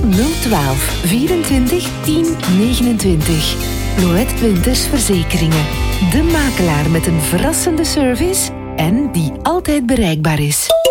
012 24 10 29. Loët Winters Verzekeringen. De makelaar met een verrassende service en die altijd bereikbaar is.